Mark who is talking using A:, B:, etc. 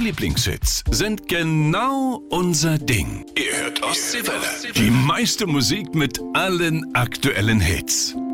A: Lieblingshits sind genau unser Ding. Ihr hört Ostseewelle. Die meiste Musik mit allen aktuellen Hits.